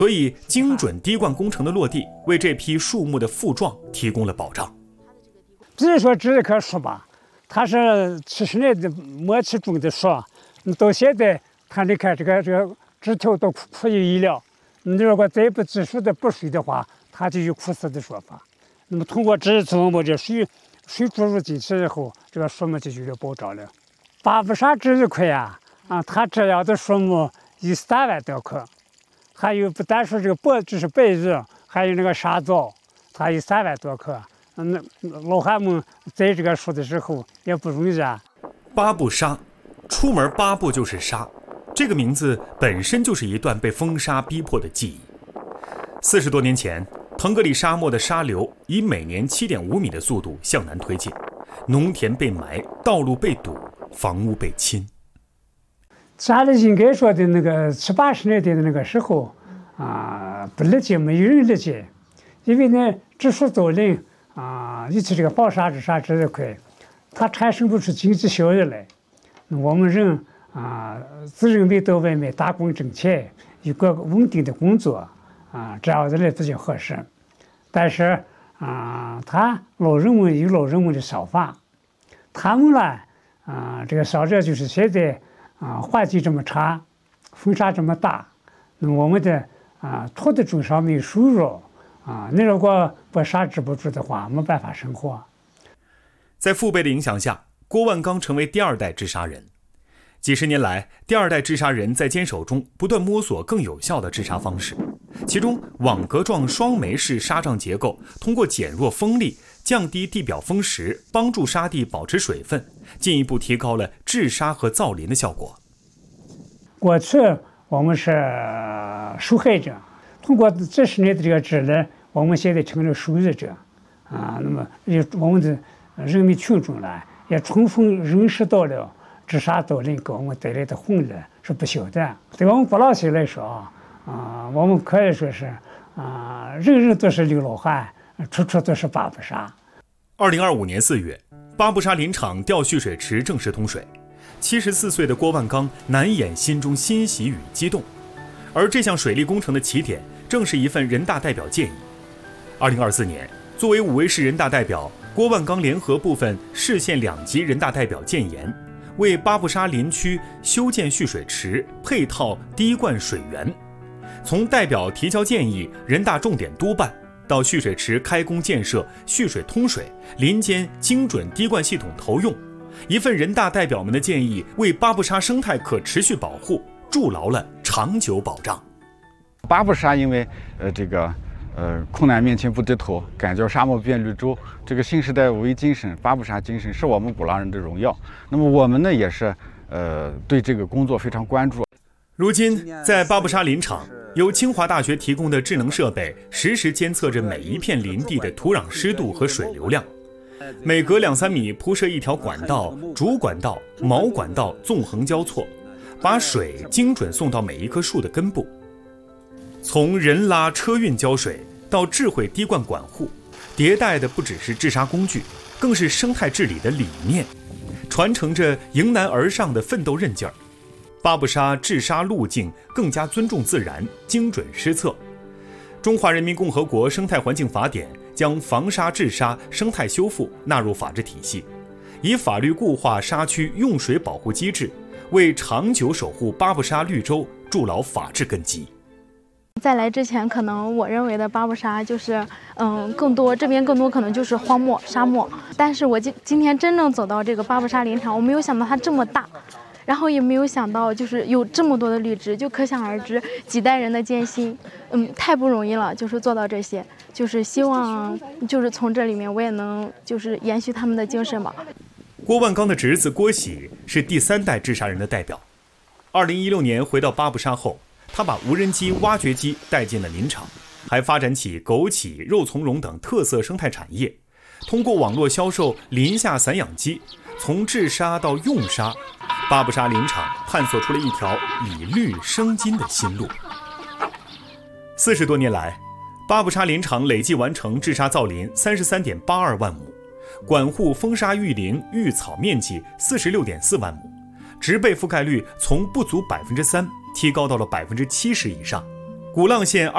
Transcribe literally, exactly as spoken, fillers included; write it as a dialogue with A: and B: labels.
A: 所以精准滴灌工程的落地，为这批树木的复壮提供了保障。
B: 比如说这棵树吧，它是七十年代末期种的树，到现在它你看这个这个枝条都枯于医疗。你如果再不及时的补水的话，它就有枯死的说法。那么通过这次我们这水水注入进去以后，这个树木就有了保障了。巴布沙这一块呀，啊，它这样的树木有三万多棵，还有不单说这个柏，就是白玉，还有那个沙枣，它有三万多棵。那老汉们栽这个树的时候也不容易啊。
A: 巴布沙，出门八步就是沙。这个名字本身就是一段被风沙逼迫的记忆。四十多年前，腾格里沙漠的沙流以每年 七点五米的速度向南推进，农田被埋，道路被堵，房屋被侵。
B: 家里应该说的那个七八十年代的那个时候啊，不理解，没有人理解，因为呢，植树造林啊，尤其这个防沙治沙这一块，它产生不出经济效益来。我们人啊，自认为到外面打工挣钱，有个稳定的工作啊，这样子来比较合适。但是啊，他老人们有老人们的想法，他们呢啊，这个想着就是现在啊环境这么差，风沙这么大，那么我们的啊土地种上没有收入啊，你如果把沙治不住的话，没办法生活。
A: 在父辈的影响下，郭万刚成为第二代治沙人。几十年来，第二代治沙人在坚守中不断摸索更有效的治沙方式，其中网格状双枚式沙障结构通过减弱风力、降低地表风蚀，帮助沙地保持水分，进一步提高了治沙和造林的效果。
B: 过去我们是受害者，通过这十年的这个治理，我们现在成了受益者啊。那么我们的人民群众呢，也充分认识到了治沙造林给我们带来的红利是不小的。对我们不老百来说啊，啊，我们可以说是啊，人人都是刘老汉，处处都是巴布沙。
A: 二零二五年四月，巴布沙林场调蓄水池正式通水，七十四岁的郭万刚难掩心中欣喜与激动。而这项水利工程的起点，正是一份人大代表建议。二零二四年，作为五位市人大代表，郭万刚联合部分市县两级人大代表建言，为巴布沙林区修建蓄水池，配套滴灌水源。从代表提交建议，人大重点督办，到蓄水池开工建设、蓄水通水、林间精准滴灌系统投用，一份人大代表们的建议，为巴布沙生态可持续保护筑牢了长久保障。
C: 巴布沙因为呃这个呃困难面前不低头，赶脚沙漠变绿洲，这个新时代无为精神、巴布沙精神是我们鼓浪人的荣耀。那么我们呢也是呃对这个工作非常关注。
A: 如今在巴布沙林场，由清华大学提供的智能设备实时监测着每一片林地的土壤湿度和水流量，每隔两三米铺设一条管道，主管道、毛管道纵横交错，把水精准送到每一棵树的根部。从人拉车运浇水到智慧滴灌管护，迭代的不只是治沙工具，更是生态治理的理念，传承着迎难而上的奋斗韧劲儿。巴布沙治沙路径更加尊重自然，精准施策。中华人民共和国生态环境法典将防沙治沙、生态修复纳入法治体系，以法律固化沙区用水保护机制，为长久守护巴布沙绿洲筑牢法治根基。
D: 在来之前，可能我认为的巴布沙就是，嗯，更多这边更多可能就是荒漠、沙漠。但是我今今天真正走到这个巴布沙林场，我没有想到它这么大，然后也没有想到就是有这么多的绿植，就可想而知几代人的艰辛，嗯，太不容易了，就是做到这些，就是希望就是从这里面我也能就是延续他们的精神吧。
A: 郭万刚的侄子郭喜是第三代治沙人的代表。二零一六年回到巴布沙后，他把无人机、挖掘机带进了林场，还发展起枸杞、肉苁蓉等特色生态产业。通过网络销售林下散养机，从治沙到用沙，巴布沙林场探索出了一条以绿生金的新路。四十多年来，巴布沙林场累计完成治沙造林三十三点八二万亩，管护风沙育林育草面积四十六点四万亩，植被覆盖率从不足百分之三提高到了百分之七十以上。鼓浪县